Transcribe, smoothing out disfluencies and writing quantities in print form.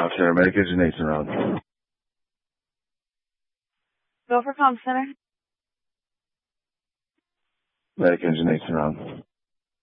Center, Medic Engine Nathan around. Go for Comm Center. Medic Engine Nathan around.